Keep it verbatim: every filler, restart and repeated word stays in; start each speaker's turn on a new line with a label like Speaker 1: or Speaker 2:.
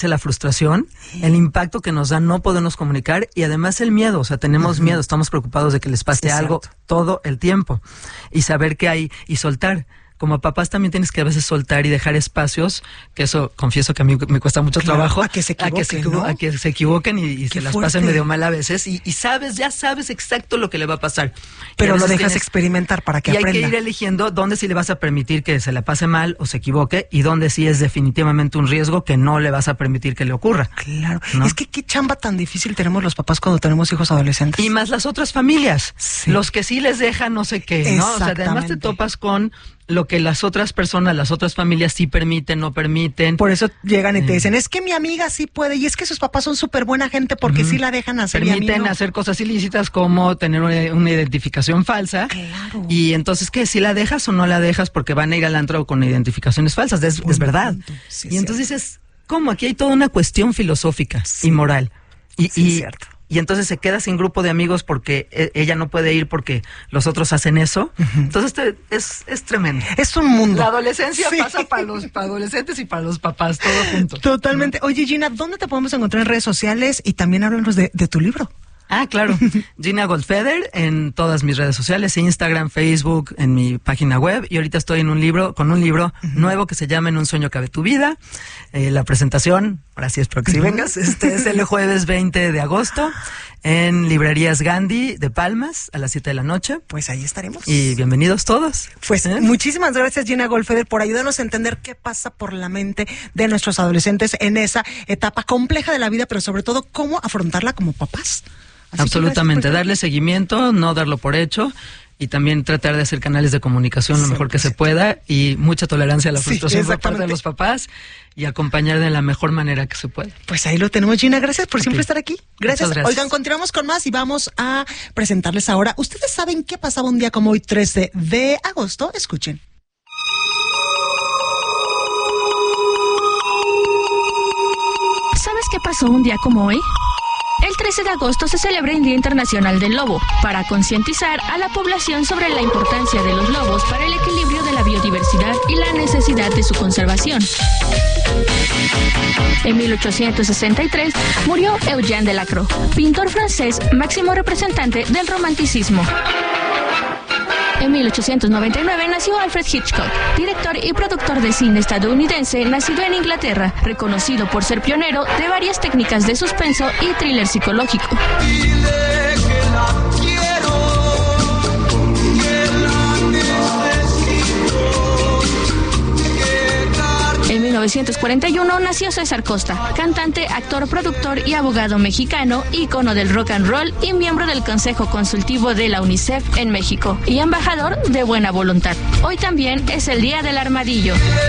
Speaker 1: la frustración, el impacto que nos da no podernos comunicar y además el miedo, o sea, tenemos uh-huh. miedo, estamos preocupados de que les pase sí, algo cierto. todo el tiempo y saber qué hay y soltar. Como papás también tienes que a veces soltar y dejar espacios, que eso confieso que a mí me cuesta mucho claro, trabajo.
Speaker 2: A que se equivoquen,
Speaker 1: a que se,
Speaker 2: ¿no?
Speaker 1: a que se equivoquen y, y se las
Speaker 2: fuerte.
Speaker 1: pasen medio mal a veces. Y, y sabes, ya sabes exacto lo que le va a pasar.
Speaker 2: Pero lo dejas
Speaker 1: tienes,
Speaker 2: experimentar para que
Speaker 1: y
Speaker 2: aprenda.
Speaker 1: Y hay que ir eligiendo dónde sí le vas a permitir que se la pase mal o se equivoque y dónde sí es definitivamente un riesgo que no le vas a permitir que le ocurra.
Speaker 2: Claro.
Speaker 1: ¿No?
Speaker 2: Es que qué chamba tan difícil tenemos los papás cuando tenemos hijos adolescentes.
Speaker 1: Y más las otras familias.
Speaker 2: Sí.
Speaker 1: Los que sí les dejan no sé qué, ¿no? O sea, además te topas con lo que las otras personas, las otras familias sí permiten, no permiten.
Speaker 2: Por eso llegan y te dicen, es que mi amiga sí puede, y es que sus papás son súper buena gente porque uh-huh. sí la dejan hacer.
Speaker 1: Permiten no. hacer cosas ilícitas como tener una, una identificación falsa.
Speaker 2: Claro.
Speaker 1: Y entonces, ¿qué? ¿Si la dejas o no la dejas? Porque van a ir al antro con identificaciones falsas, es, es verdad.
Speaker 2: Sí,
Speaker 1: y entonces dices, ¿cómo? Aquí hay toda una cuestión filosófica sí. y moral. Y,
Speaker 2: sí,
Speaker 1: y,
Speaker 2: es cierto.
Speaker 1: Y entonces se queda sin grupo de amigos porque e- ella no puede ir porque los otros hacen eso. Uh-huh. Entonces te, es, es tremendo.
Speaker 2: Es un mundo.
Speaker 1: La adolescencia
Speaker 2: sí.
Speaker 1: pasa para los para adolescentes y para los papás, todo junto.
Speaker 2: Totalmente. ¿No? Oye, Gina, ¿dónde te podemos encontrar en redes sociales? Y también háblanos de, de tu libro.
Speaker 1: Ah, claro. Gina Goldfeder en todas mis redes sociales, Instagram, Facebook, en mi página web. Y ahorita estoy en un libro, con un libro uh-huh. nuevo que se llama En un sueño cabe tu vida. Eh, la presentación, ahora sí espero que sí vengas, este es el jueves veinte de agosto en Librerías Gandhi de Palmas a las siete de la noche.
Speaker 2: Pues ahí estaremos.
Speaker 1: Y bienvenidos todos.
Speaker 2: Pues
Speaker 1: ¿Eh?
Speaker 2: muchísimas gracias, Gina Goldfeder, por ayudarnos a entender qué pasa por la mente de nuestros adolescentes en esa etapa compleja de la vida, pero sobre todo cómo afrontarla como papás. Así
Speaker 1: Absolutamente, darle seguimiento, no darlo por hecho y también tratar de hacer canales de comunicación lo mejor que se pueda y mucha tolerancia a la frustración sí, por parte de los papás y acompañar de la mejor manera que se pueda.
Speaker 2: Pues ahí lo tenemos, Gina, gracias por
Speaker 1: okay.
Speaker 2: siempre estar aquí. Gracias.
Speaker 1: gracias.
Speaker 2: Oigan, continuamos con más y vamos a presentarles ahora. ¿Ustedes saben qué pasaba un día como hoy, trece de agosto? Escuchen.
Speaker 3: ¿Sabes qué pasó un día como hoy? El trece de agosto se celebra el Día Internacional del Lobo, para concientizar a la población sobre la importancia de los lobos para el equilibrio de la biodiversidad y la necesidad de su conservación. En mil ochocientos sesenta y tres murió Eugène Delacroix, pintor francés máximo representante del romanticismo. En mil ochocientos noventa y nueve nació Alfred Hitchcock, director y productor de cine estadounidense, nacido en Inglaterra, reconocido por ser pionero de varias técnicas de suspenso y thriller psicológico. En mil novecientos cuarenta y uno nació César Costa, cantante, actor, productor y abogado mexicano, ícono del rock and roll y miembro del Consejo Consultivo de la UNICEF en México y embajador de buena voluntad. Hoy también es el Día del Armadillo.